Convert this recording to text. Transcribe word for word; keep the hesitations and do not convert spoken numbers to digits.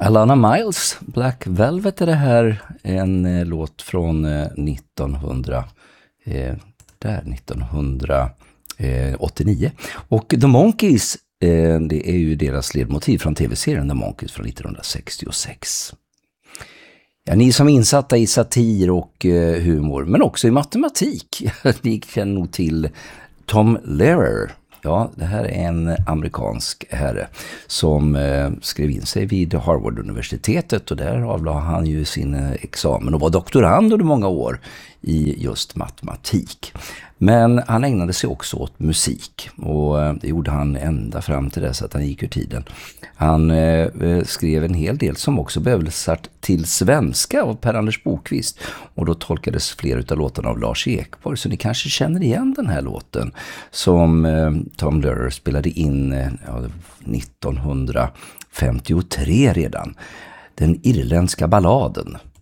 Alana Miles, Black Velvet är det här, en eh, låt från eh, nittonhundra, eh, där, nittonhundraåttionio. Och The Monkees, eh, det är ju deras ledmotiv från tv-serien The Monkees från nittonhundrasextiosex. Ja, ni som är insatta i satir och eh, humor, men också i matematik, ni känner nog till Tom Lehrer. Ja, det här är en amerikansk herre som eh, skrev in sig vid Harvard-universitetet, och där avlade han ju sin eh, examen och var doktorand under många år i just matematik. Men han ägnade sig också åt musik, och eh, det gjorde han ända fram till dess att han gick ur tiden. Han eh, skrev en hel del som också översatt till svenska av Per-Anders Bokvist, och då tolkades flera av låtarna av Lars Ekborg, så ni kanske känner igen den här låten som eh, Tom Lehrer spelade in eh, ja, nittonhundrafemtiotre redan. Den irländska balladen.